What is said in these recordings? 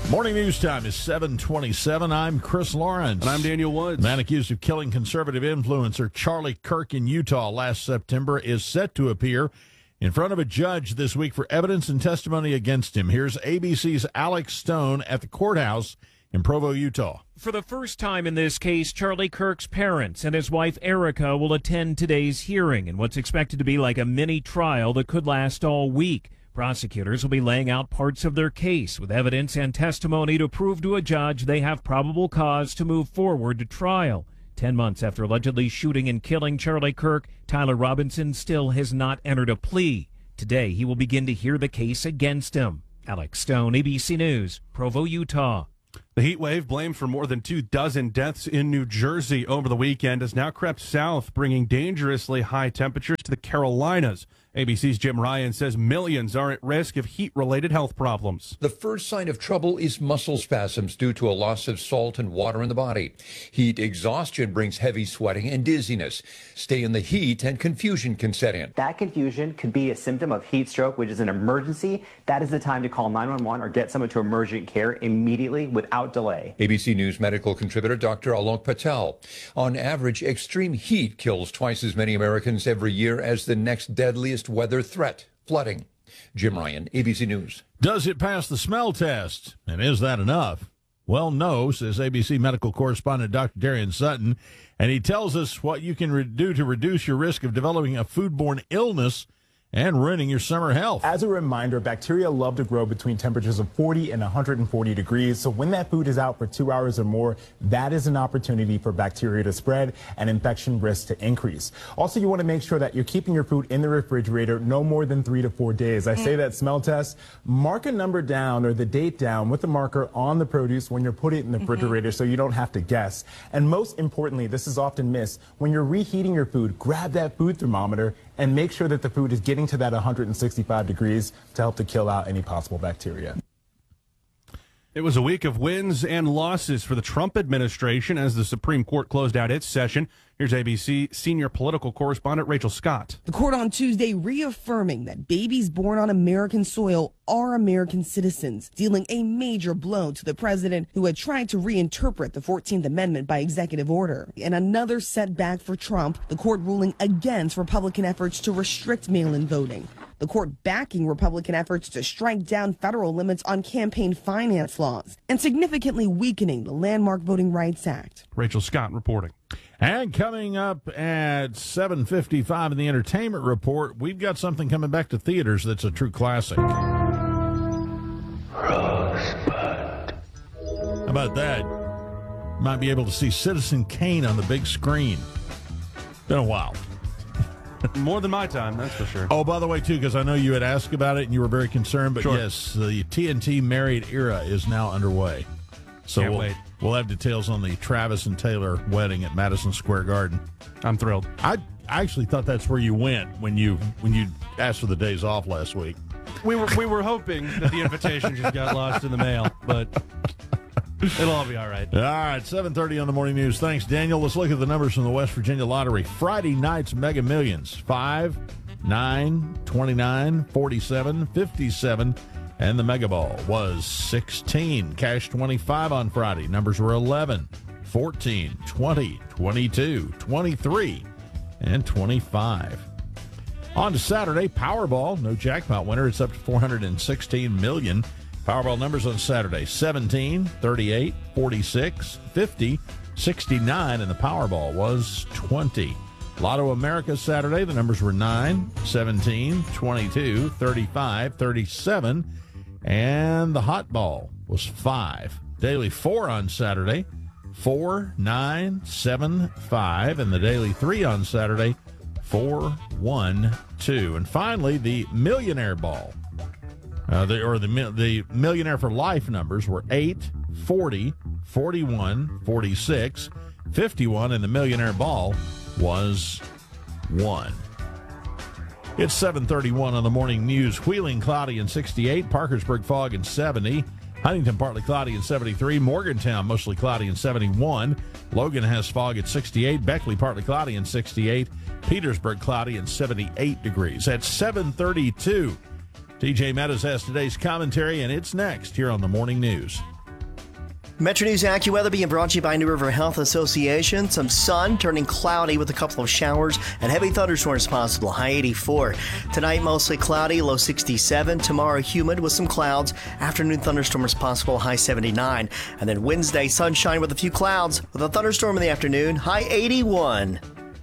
Morning news time is 7:27. I'm Chris Lawrence. And I'm Daniel Woods. The man accused of killing conservative influencer Charlie Kirk in Utah last September is set to appear in front of a judge this week for evidence and testimony against him. Here's ABC's Alex Stone at the courthouse in Provo, Utah. For the first time in this case, Charlie Kirk's parents and his wife Erica will attend today's hearing in what's expected to be like a mini trial that could last all week. Prosecutors will be laying out parts of their case with evidence and testimony to prove to a judge they have probable cause to move forward to trial. 10 months after allegedly shooting and killing Charlie Kirk, Tyler Robinson still has not entered a plea. Today, he will begin to hear the case against him. Alex Stone, ABC News, Provo, Utah. The heat wave, blamed for more than 24 deaths in New Jersey over the weekend, has now crept south, bringing dangerously high temperatures to the Carolinas. ABC's Jim Ryan says millions are at risk of heat-related health problems. The first sign of trouble is muscle spasms due to a loss of salt and water in the body. Heat exhaustion brings heavy sweating and dizziness. Stay in the heat and confusion can set in. That confusion could be a symptom of heat stroke, which is an emergency. That is the time to call 911 or get someone to emergent care immediately without delay. ABC News medical contributor Dr. Alok Patel. On average, extreme heat kills twice as many Americans every year as the next deadliest weather threat, flooding. Jim Ryan, ABC News. Does it pass the smell test? And is that enough? Well, no, says ABC medical correspondent Dr. Darian Sutton. And he tells us what you can do to reduce your risk of developing a foodborne illness and ruining your summer health. As a reminder, bacteria love to grow between temperatures of 40 and 140 degrees. So when that food is out for 2 hours or more, that is an opportunity for bacteria to spread and infection risk to increase. Also, you want to make sure that you're keeping your food in the refrigerator no more than 3 to 4 days. I say that smell test, mark a number down or the date down with the marker on the produce when you're putting it in the refrigerator so you don't have to guess. And most importantly, this is often missed, when you're reheating your food, grab that food thermometer and make sure that the food is getting to that 165 degrees to help to kill out any possible bacteria. It was a week of wins and losses for the Trump administration as the Supreme Court closed out its session. Here's ABC senior political correspondent Rachel Scott. The court on Tuesday reaffirming that babies born on American soil are American citizens, dealing a major blow to the president who had tried to reinterpret the 14th Amendment by executive order. And another setback for Trump, the court ruling against Republican efforts to restrict mail-in voting. The court backing Republican efforts to strike down federal limits on campaign finance laws and significantly weakening the landmark Voting Rights Act. Rachel Scott reporting. And coming up at 7:55 in the entertainment report, we've got something coming back to theaters that's a true classic. Rosebud. How about that? Might be able to see Citizen Kane on the big screen. Been a while. More than my time, that's for sure. Oh, by the way, too, because I know you had asked about it and you were very concerned, but Sure. yes, the TNT married era is now underway. So Can't wait. We'll have details on the Travis and Taylor wedding at Madison Square Garden. I'm thrilled. I actually thought that's where you went when you asked for the days off last week. We were hoping that the invitation just got lost in the mail, but it'll all be all right. All right, 7:30 on the morning news. Thanks, Daniel. Let's look at the numbers from the West Virginia Lottery. Friday night's Mega Millions: 5, 9, 29, 47, 57, and the Mega Ball was 16. Cash 25 on Friday. Numbers were 11, 14, 20, 22, 23, and 25. On to Saturday, Powerball. No jackpot winner. It's up to $416 million. Powerball numbers on Saturday: 17, 38, 46, 50, 69, and the Powerball was 20. Lotto America Saturday, the numbers were 9, 17, 22, 35, 37, and the hot ball was 5. Daily 4 on Saturday: 4, 9, 7, 5, and the daily 3 on Saturday: 4, 1, 2. And finally, the Millionaire Ball. The Millionaire for Life numbers were 8, 40, 41, 46, 51, and the Millionaire Ball was 1. It's 7:31 on the morning news. Wheeling cloudy and 68, Parkersburg fog and 70, Huntington partly cloudy and 73, Morgantown mostly cloudy and 71, Logan has fog at 68, Beckley partly cloudy and 68, Petersburg cloudy and 78 degrees. At 7:32, TJ Meadows has today's commentary, and it's next here on the morning news. Metro News AccuWeather being brought to you by New River Health Association. Some sun turning cloudy with a couple of showers and heavy thunderstorms possible. High 84. Tonight, mostly cloudy, low 67. Tomorrow, humid with some clouds. Afternoon thunderstorms possible, high 79. And then Wednesday, sunshine with a few clouds with a thunderstorm in the afternoon, high 81.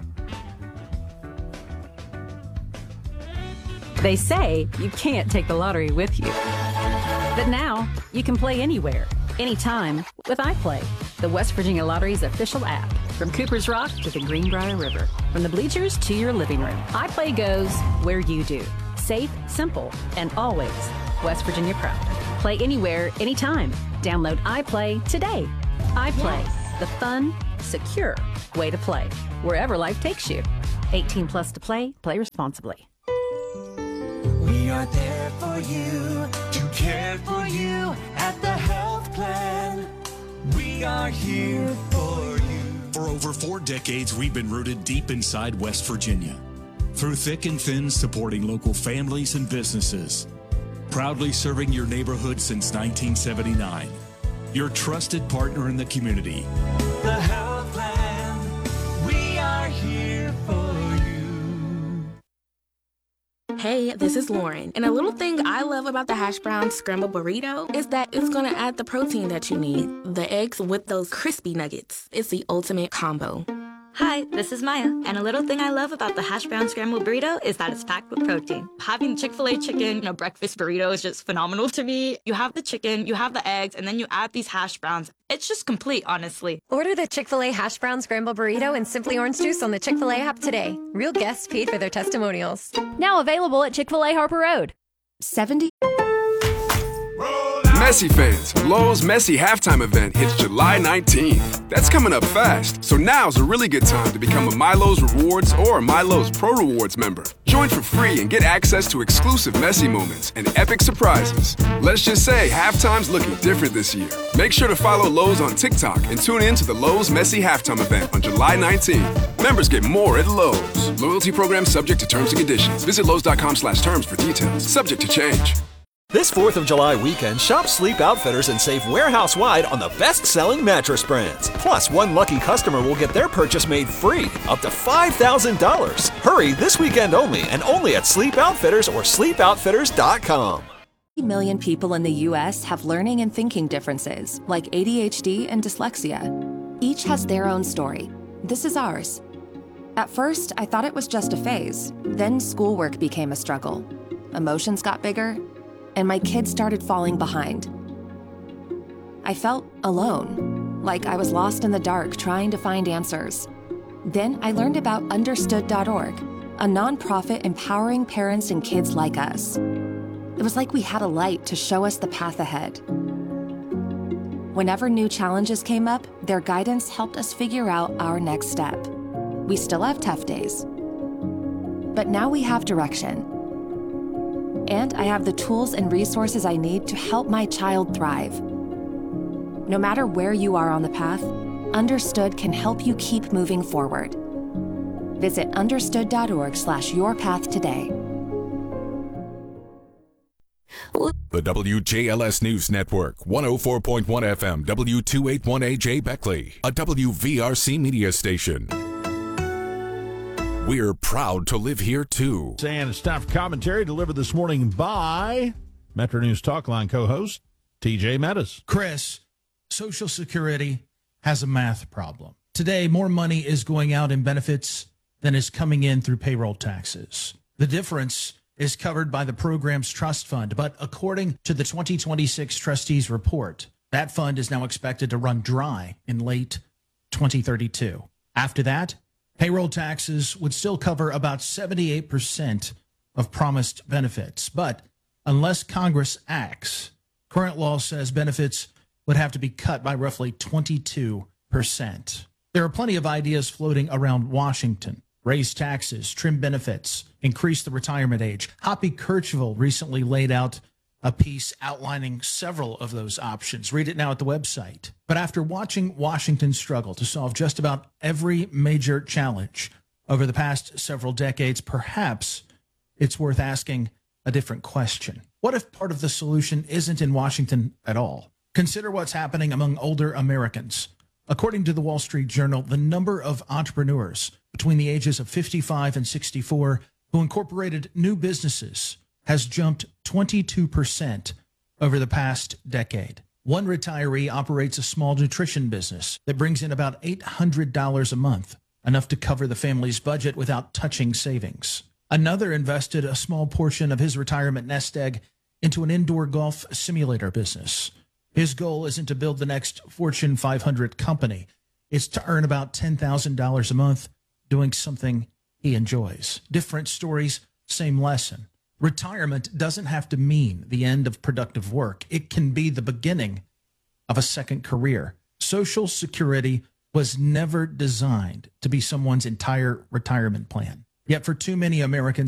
They say you can't take the lottery with you. But now, you can play anywhere, anytime with iPlay, the West Virginia Lottery's official app. From Cooper's Rock to the Greenbrier River, from the bleachers to your living room, iPlay goes where you do. Safe, simple, and always West Virginia proud. Play anywhere, anytime. Download iPlay today. iPlay, the fun, secure way to play, wherever life takes you. 18 plus to play. Play responsibly. We are there for you, to care for you at the health plan. We are here for you. For over 4 decades, we've been rooted deep inside West Virginia. Through thick and thin, supporting local families and businesses. Proudly serving your neighborhood since 1979. Your trusted partner in the community. The health plan, we are here for you. Hey, this is Lauren, and a little thing I love about the hash brown scrambled burrito is that it's gonna add the protein that you need. The eggs with those crispy nuggets. It's the ultimate combo. Hi, this is Maya, and a little thing I love about the hash brown scrambled burrito is that it's packed with protein. Having Chick-fil-A chicken in a breakfast burrito is just phenomenal to me. You have the chicken, you have the eggs, and then you add these hash browns. It's just complete, honestly. Order the Chick-fil-A hash brown scrambled burrito and Simply Orange Juice on the Chick-fil-A app today. Real guests paid for their testimonials. Now available at Chick-fil-A Harper Road. 70. Messi fans, Lowe's Messi halftime event hits July 19th. That's coming up fast, so now's a really good time to become a MyLowe's Rewards or MyLowe's Pro Rewards member. Join for free and get access to exclusive Messi moments and epic surprises. Let's just say halftime's looking different this year. Make sure to follow Lowe's on TikTok and tune in to the Lowe's Messi halftime event on July 19th. Members get more at Lowe's. Loyalty program subject to terms and conditions. Visit Lowe's.com/terms for details. Subject to change. This 4th of July weekend, shop Sleep Outfitters and save warehouse-wide on the best-selling mattress brands. Plus, one lucky customer will get their purchase made free, up to $5,000. Hurry this weekend only, and only at Sleep Outfitters or sleepoutfitters.com. Million people in the U.S. have learning and thinking differences, like ADHD and dyslexia. Each has their own story. This is ours. At first, I thought it was just a phase. Then schoolwork became a struggle. Emotions got bigger, and my kids started falling behind. I felt alone, like I was lost in the dark trying to find answers. Then I learned about Understood.org, a nonprofit empowering parents and kids like us. It was like we had a light to show us the path ahead. Whenever new challenges came up, their guidance helped us figure out our next step. We still have tough days, but now we have direction. And I have the tools and resources I need to help my child thrive. No matter where you are on the path, Understood can help you keep moving forward. Visit understood.org/yourpath today. The WJLS News Network, 104.1 FM, W281AJ Beckley, a WVRC media station. We're proud to live here, too. And it's time for commentary delivered this morning by Metro News Talkline co-host TJ Meadows. Chris, Social Security has a math problem. Today, more money is going out in benefits than is coming in through payroll taxes. The difference is covered by the program's trust fund, but according to the 2026 trustees report, that fund is now expected to run dry in late 2032. After that, payroll taxes would still cover about 78% of promised benefits. But unless Congress acts, current law says benefits would have to be cut by roughly 22%. There are plenty of ideas floating around Washington. Raise taxes, trim benefits, increase the retirement age. Hoppy Kercheval recently laid out a piece outlining several of those options. Read it now at the website. But after watching Washington struggle to solve just about every major challenge over the past several decades, perhaps it's worth asking a different question. What if part of the solution isn't in Washington at all? Consider what's happening among older Americans. According to the Wall Street Journal, the number of entrepreneurs between the ages of 55 and 64 who incorporated new businesses has jumped 22% over the past decade. One retiree operates a small nutrition business that brings in about $800 a month, enough to cover the family's budget without touching savings. Another invested a small portion of his retirement nest egg into an indoor golf simulator business. His goal isn't to build the next Fortune 500 company. It's to earn about $10,000 a month doing something he enjoys. Different stories, same lesson. Retirement doesn't have to mean the end of productive work. It can be the beginning of a second career. Social Security was never designed to be someone's entire retirement plan. Yet for too many Americans,